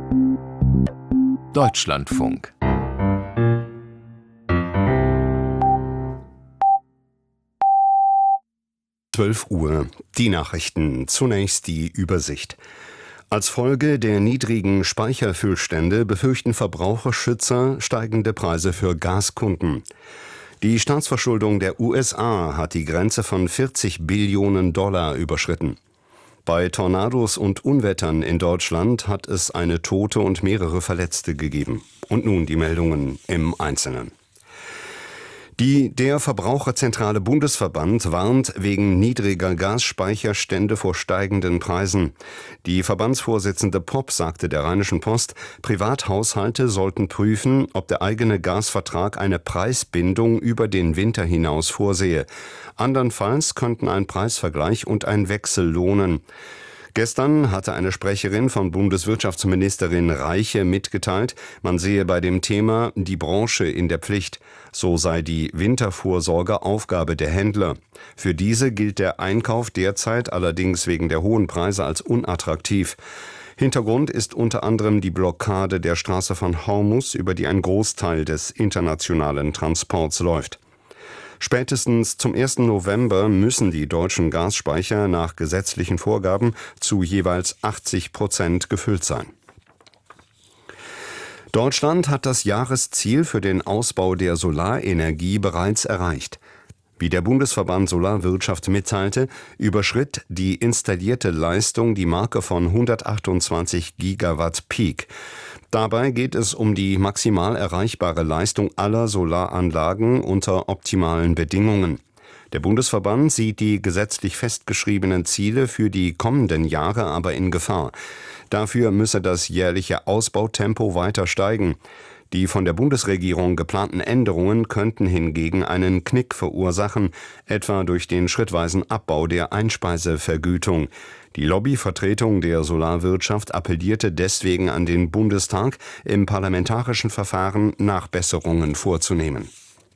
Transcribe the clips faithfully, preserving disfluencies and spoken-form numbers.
Deutschlandfunk. zwölf Uhr. Die Nachrichten. Zunächst die Übersicht. Als Folge der niedrigen Speicherfüllstände befürchten Verbraucherschützer steigende Preise für Gaskunden. Die Staatsverschuldung der U S A hat die Grenze von vierzig Billionen Dollar überschritten. Bei Tornados und Unwettern in Deutschland hat es eine Tote und mehrere Verletzte gegeben. Und nun die Meldungen im Einzelnen. Die Der Verbraucherzentrale Bundesverband warnt wegen niedriger Gasspeicherstände vor steigenden Preisen. Die Verbandsvorsitzende Popp sagte der Rheinischen Post, Privathaushalte sollten prüfen, ob der eigene Gasvertrag eine Preisbindung über den Winter hinaus vorsehe. Andernfalls könnten ein Preisvergleich und ein Wechsel lohnen. Gestern hatte eine Sprecherin von Bundeswirtschaftsministerin Reiche mitgeteilt, man sehe bei dem Thema die Branche in der Pflicht. So sei die Wintervorsorge Aufgabe der Händler. Für diese gilt der Einkauf derzeit allerdings wegen der hohen Preise als unattraktiv. Hintergrund ist unter anderem die Blockade der Straße von Hormuz, über die ein Großteil des internationalen Transports läuft. Spätestens zum ersten November müssen die deutschen Gasspeicher nach gesetzlichen Vorgaben zu jeweils achtzig Prozent gefüllt sein. Deutschland hat das Jahresziel für den Ausbau der Solarenergie bereits erreicht. Wie der Bundesverband Solarwirtschaft mitteilte, überschritt die installierte Leistung die Marke von hundertachtundzwanzig Gigawatt Peak. Dabei geht es um die maximal erreichbare Leistung aller Solaranlagen unter optimalen Bedingungen. Der Bundesverband sieht die gesetzlich festgeschriebenen Ziele für die kommenden Jahre aber in Gefahr. Dafür müsse das jährliche Ausbautempo weiter steigen. Die von der Bundesregierung geplanten Änderungen könnten hingegen einen Knick verursachen, etwa durch den schrittweisen Abbau der Einspeisevergütung. Die Lobbyvertretung der Solarwirtschaft appellierte deswegen an den Bundestag, im parlamentarischen Verfahren Nachbesserungen vorzunehmen.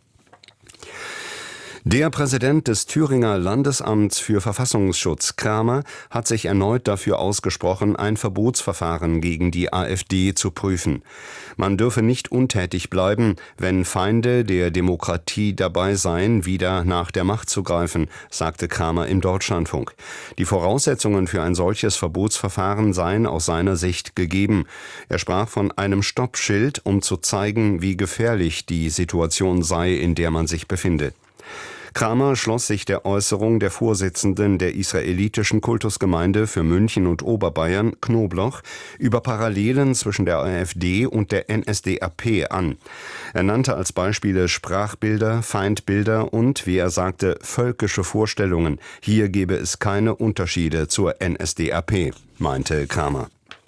Der Präsident des Thüringer Landesamts für Verfassungsschutz, Kramer, hat sich erneut dafür ausgesprochen, ein Verbotsverfahren gegen die AfD zu prüfen. Man dürfe nicht untätig bleiben, wenn Feinde der Demokratie dabei seien, wieder nach der Macht zu greifen, sagte Kramer im Deutschlandfunk. Die Voraussetzungen für ein solches Verbotsverfahren seien aus seiner Sicht gegeben. Er sprach von einem Stoppschild, um zu zeigen, wie gefährlich die Situation sei, in der man sich befinde. Kramer schloss sich der Äußerung der Vorsitzenden der israelitischen Kultusgemeinde für München und Oberbayern, Knobloch, über Parallelen zwischen der AfD und der N S D A P an. Er nannte als Beispiele Sprachbilder, Feindbilder und, wie er sagte, völkische Vorstellungen. Hier gebe es keine Unterschiede zur N S D A P, meinte Kramer.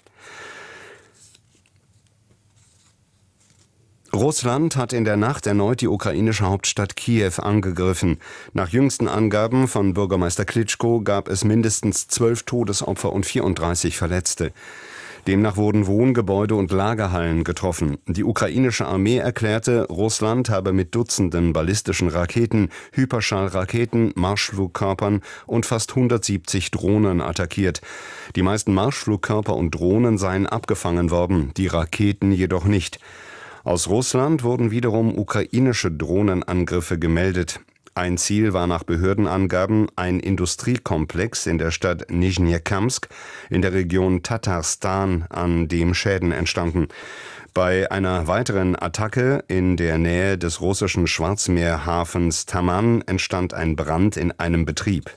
Russland hat in der Nacht erneut die ukrainische Hauptstadt Kiew angegriffen. Nach jüngsten Angaben von Bürgermeister Klitschko gab es mindestens zwölf Todesopfer und vierunddreißig Verletzte. Demnach wurden Wohngebäude und Lagerhallen getroffen. Die ukrainische Armee erklärte, Russland habe mit Dutzenden ballistischen Raketen, Hyperschallraketen, Marschflugkörpern und fast hundertsiebzig Drohnen attackiert. Die meisten Marschflugkörper und Drohnen seien abgefangen worden, die Raketen jedoch nicht. Aus Russland wurden wiederum ukrainische Drohnenangriffe gemeldet. Ein Ziel war nach Behördenangaben ein Industriekomplex in der Stadt Nizhnekamsk in der Region Tatarstan, an dem Schäden entstanden. Bei einer weiteren Attacke in der Nähe des russischen Schwarzmeerhafens Taman entstand ein Brand in einem Betrieb.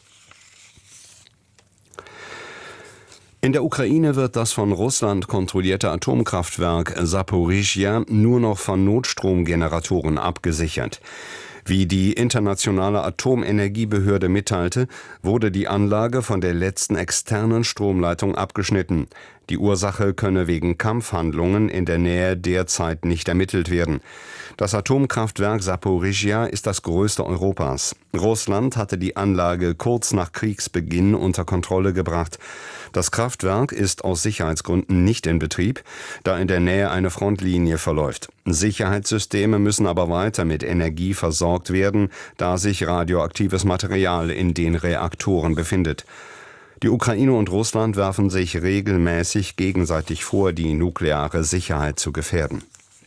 In der Ukraine wird das von Russland kontrollierte Atomkraftwerk Saporischschja nur noch von Notstromgeneratoren abgesichert. Wie die internationale Atomenergiebehörde mitteilte, wurde die Anlage von der letzten externen Stromleitung abgeschnitten. Die Ursache könne wegen Kampfhandlungen in der Nähe derzeit nicht ermittelt werden. Das Atomkraftwerk Saporischschja ist das größte Europas. Russland hatte die Anlage kurz nach Kriegsbeginn unter Kontrolle gebracht. Das Kraftwerk ist aus Sicherheitsgründen nicht in Betrieb, da in der Nähe eine Frontlinie verläuft. Sicherheitssysteme müssen aber weiter mit Energie versorgt werden, da sich radioaktives Material in den Reaktoren befindet. Die Ukraine und Russland werfen sich regelmäßig gegenseitig vor, die nukleare Sicherheit zu gefährden.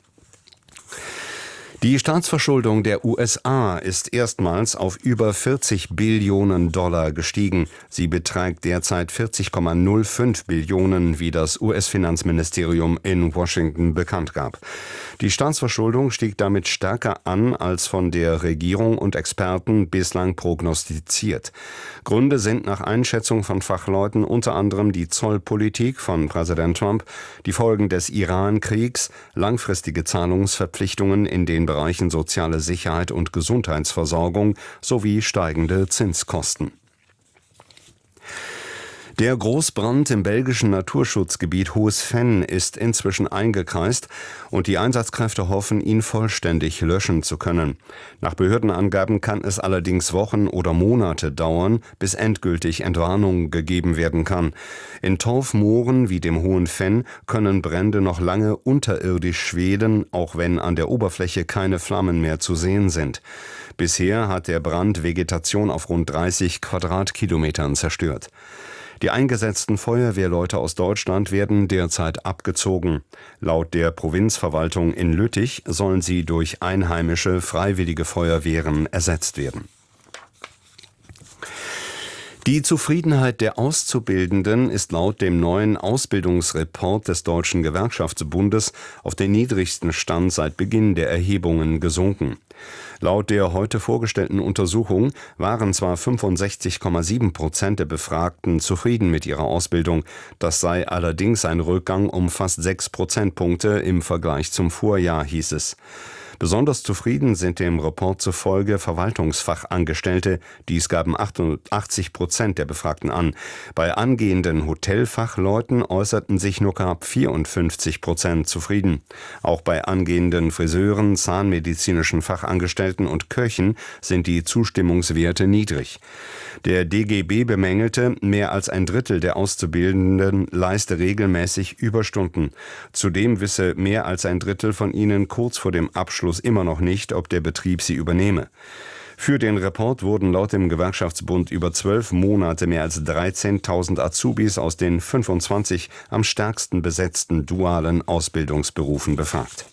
Die Staatsverschuldung der U S A ist erstmals auf über vierzig Billionen Dollar gestiegen. Sie beträgt derzeit vierzig Komma null fünf Billionen, wie das U S-Finanzministerium in Washington bekannt gab. Die Staatsverschuldung stieg damit stärker an als von der Regierung und Experten bislang prognostiziert. Gründe sind nach Einschätzung von Fachleuten unter anderem die Zollpolitik von Präsident Trump, die Folgen des Iran-Kriegs, langfristige Zahlungsverpflichtungen in den Bereichen soziale Sicherheit und Gesundheitsversorgung sowie steigende Zinskosten. Der Großbrand im belgischen Naturschutzgebiet Hohes Venn ist inzwischen eingekreist und die Einsatzkräfte hoffen, ihn vollständig löschen zu können. Nach Behördenangaben kann es allerdings Wochen oder Monate dauern, bis endgültig Entwarnung gegeben werden kann. In Torfmooren wie dem Hohen Venn können Brände noch lange unterirdisch schwelen, auch wenn an der Oberfläche keine Flammen mehr zu sehen sind. Bisher hat der Brand Vegetation auf rund dreißig Quadratkilometern zerstört. Die eingesetzten Feuerwehrleute aus Deutschland werden derzeit abgezogen. Laut der Provinzverwaltung in Lüttich sollen sie durch einheimische freiwillige Feuerwehren ersetzt werden. Die Zufriedenheit der Auszubildenden ist laut dem neuen Ausbildungsreport des Deutschen Gewerkschaftsbundes auf den niedrigsten Stand seit Beginn der Erhebungen gesunken. Laut der heute vorgestellten Untersuchung waren zwar fünfundsechzig Komma sieben Prozent der Befragten zufrieden mit ihrer Ausbildung, das sei allerdings ein Rückgang um fast sechs Prozentpunkte im Vergleich zum Vorjahr, hieß es. Besonders zufrieden sind dem Report zufolge Verwaltungsfachangestellte, dies gaben achtundachtzig Prozent der Befragten an. Bei angehenden Hotelfachleuten äußerten sich nur knapp vierundfünfzig Prozent zufrieden. Auch bei angehenden Friseuren, zahnmedizinischen Fachangestellten und Köchen sind die Zustimmungswerte niedrig. Der D G B bemängelte, mehr als ein Drittel der Auszubildenden leiste regelmäßig Überstunden. Zudem wisse mehr als ein Drittel von ihnen kurz vor dem Abschluss immer noch nicht, ob der Betrieb sie übernehme. Für den Report wurden laut dem Gewerkschaftsbund über zwölf Monate mehr als dreizehntausend Azubis aus den fünfundzwanzig am stärksten besetzten dualen Ausbildungsberufen befragt.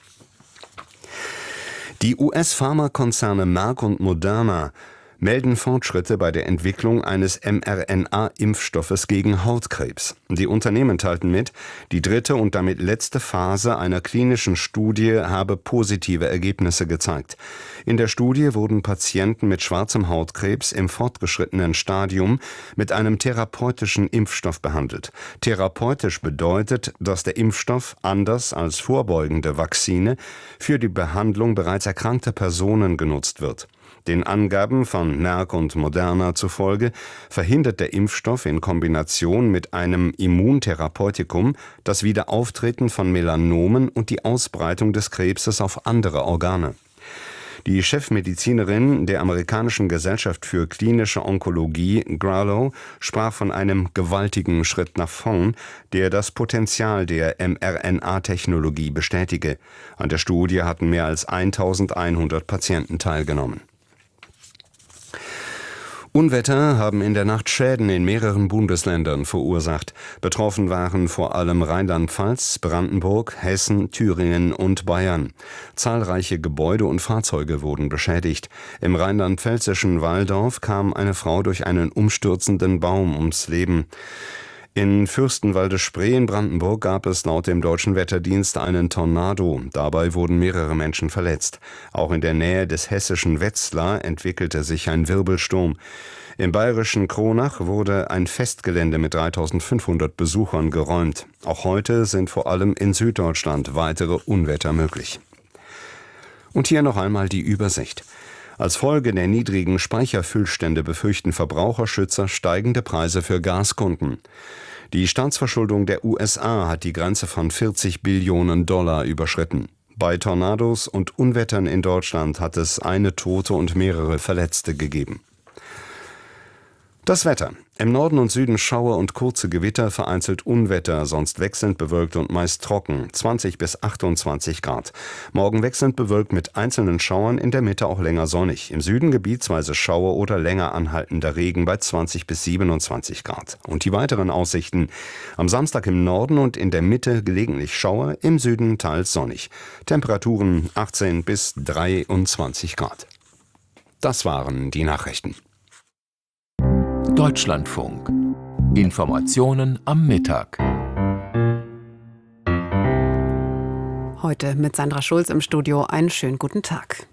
Die U S-Pharmakonzerne Merck und Moderna melden Fortschritte bei der Entwicklung eines mRNA-Impfstoffes gegen Hautkrebs. Die Unternehmen teilten mit, die dritte und damit letzte Phase einer klinischen Studie habe positive Ergebnisse gezeigt. In der Studie wurden Patienten mit schwarzem Hautkrebs im fortgeschrittenen Stadium mit einem therapeutischen Impfstoff behandelt. Therapeutisch bedeutet, dass der Impfstoff, anders als vorbeugende Vakzine, für die Behandlung bereits erkrankter Personen genutzt wird. Den Angaben von Merck und Moderna zufolge verhindert der Impfstoff in Kombination mit einem Immuntherapeutikum das Wiederauftreten von Melanomen und die Ausbreitung des Krebses auf andere Organe. Die Chefmedizinerin der amerikanischen Gesellschaft für klinische Onkologie, Gralow, sprach von einem gewaltigen Schritt nach vorn, der das Potenzial der mRNA-Technologie bestätige. An der Studie hatten mehr als eintausendeinhundert Patienten teilgenommen. Unwetter haben in der Nacht Schäden in mehreren Bundesländern verursacht. Betroffen waren vor allem Rheinland-Pfalz, Brandenburg, Hessen, Thüringen und Bayern. Zahlreiche Gebäude und Fahrzeuge wurden beschädigt. Im rheinland-pfälzischen Walldorf kam eine Frau durch einen umstürzenden Baum ums Leben. In Fürstenwalde-Spree in Brandenburg gab es laut dem Deutschen Wetterdienst einen Tornado. Dabei wurden mehrere Menschen verletzt. Auch in der Nähe des hessischen Wetzlar entwickelte sich ein Wirbelsturm. Im bayerischen Kronach wurde ein Festgelände mit dreitausendfünfhundert Besuchern geräumt. Auch heute sind vor allem in Süddeutschland weitere Unwetter möglich. Und hier noch einmal die Übersicht. Als Folge der niedrigen Speicherfüllstände befürchten Verbraucherschützer steigende Preise für Gaskunden. Die Staatsverschuldung der U S A hat die Grenze von vierzig Billionen Dollar überschritten. Bei Tornados und Unwettern in Deutschland hat es eine Tote und mehrere Verletzte gegeben. Das Wetter. Im Norden und Süden Schauer und kurze Gewitter, vereinzelt Unwetter, sonst wechselnd bewölkt und meist trocken, zwanzig bis achtundzwanzig Grad. Morgen wechselnd bewölkt mit einzelnen Schauern, in der Mitte auch länger sonnig. Im Süden gebietsweise Schauer oder länger anhaltender Regen bei zwanzig bis siebenundzwanzig Grad. Und die weiteren Aussichten: Am Samstag im Norden und in der Mitte gelegentlich Schauer, im Süden teils sonnig. Temperaturen achtzehn bis dreiundzwanzig Grad. Das waren die Nachrichten. Deutschlandfunk. Informationen am Mittag. Heute mit Sandra Schulz im Studio. Einen schönen guten Tag.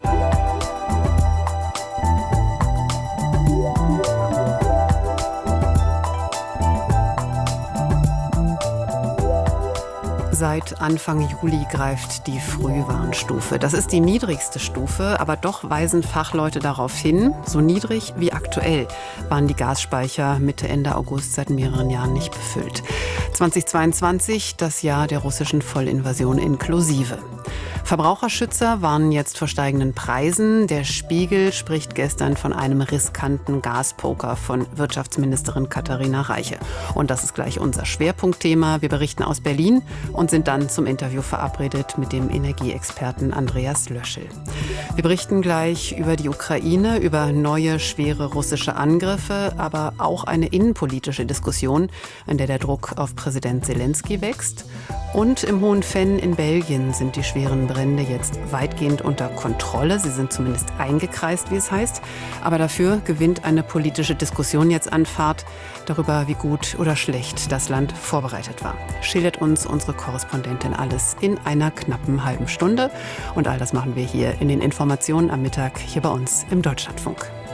Seit Anfang Juli greift die Frühwarnstufe. Das ist die niedrigste Stufe, aber doch weisen Fachleute darauf hin, so niedrig wie aktuell waren die Gasspeicher Mitte, Ende August seit mehreren Jahren nicht befüllt. zweitausendzweiundzwanzig, das Jahr der russischen Vollinvasion inklusive. Verbraucherschützer warnen jetzt vor steigenden Preisen. Der Spiegel spricht gestern von einem riskanten Gaspoker von Wirtschaftsministerin Katharina Reiche. Und das ist gleich unser Schwerpunktthema. Wir berichten aus Berlin und sind dann zum Interview verabredet mit dem Energieexperten Andreas Löschel. Wir berichten gleich über die Ukraine, über neue schwere russische Angriffe, aber auch eine innenpolitische Diskussion, in der der Druck auf Präsident Zelensky wächst. Und im Hohen Venn in Belgien sind die schweren Brände jetzt weitgehend unter Kontrolle. Sie sind zumindest eingekreist, wie es heißt. Aber dafür gewinnt eine politische Diskussion jetzt an Fahrt darüber, wie gut oder schlecht das Land vorbereitet war. Schildert uns unsere Korrespondentin alles in einer knappen halben Stunde. Und all das machen wir hier in den Informationen am Mittag hier bei uns im Deutschlandfunk.